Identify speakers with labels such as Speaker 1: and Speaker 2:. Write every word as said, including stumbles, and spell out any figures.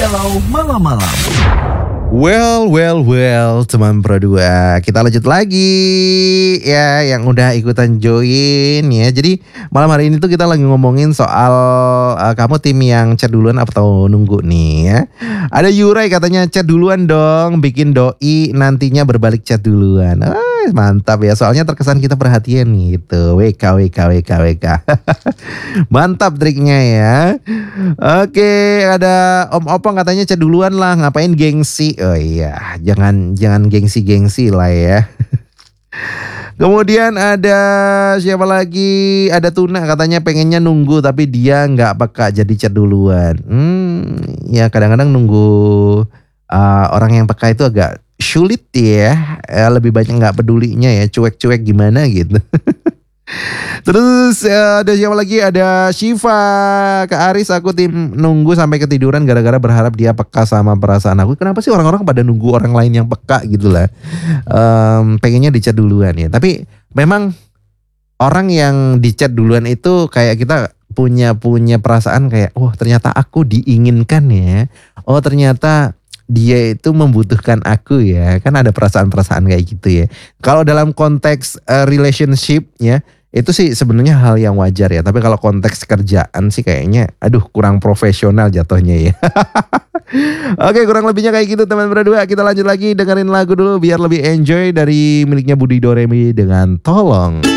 Speaker 1: Galau Malam-Malam.
Speaker 2: Well, well, well, teman Pro dua. Kita lanjut lagi ya yang udah ikutan join ya. Jadi malam hari ini tuh kita lagi ngomongin soal uh, kamu tim yang chat duluan atau nunggu nih ya. Ada Yurai katanya chat duluan dong, bikin doi nantinya berbalik chat duluan. Ah, mantap ya, soalnya terkesan kita perhatian gitu. W K, W K, W K, W K. Mantap triknya ya. Oke, ada Om Opong katanya chat duluan lah, ngapain gengsi. Oh iya, jangan jangan gengsi-gengsi lah ya. Kemudian ada siapa lagi? Ada Tuna katanya pengennya nunggu tapi dia nggak peka jadi chat duluan. Hmm, ya kadang-kadang nunggu uh, orang yang peka itu agak sulit ya. Eh, lebih banyak nggak pedulinya ya, cuek-cuek gimana gitu. Terus uh, ada siapa lagi? Ada Shiva, Kak Aris, aku tim nunggu sampai ketiduran gara-gara berharap dia peka sama perasaan aku. Kenapa sih orang-orang pada nunggu orang lain yang peka gitu lah? Um, pengennya dicat duluan ya. Tapi memang orang yang dicat duluan itu kayak kita punya punya perasaan kayak, oh ternyata aku diinginkan ya. Oh ternyata dia itu membutuhkan aku ya. Kan ada perasaan-perasaan kayak gitu ya. Kalau dalam konteks uh, relationship ya, itu sih sebenarnya hal yang wajar ya. Tapi kalau konteks kerjaan sih kayaknya aduh kurang profesional jatuhnya ya. Oke, kurang lebihnya kayak gitu teman berdua. Kita lanjut lagi dengerin lagu dulu biar lebih enjoy dari miliknya Budi Doremi dengan Tolong.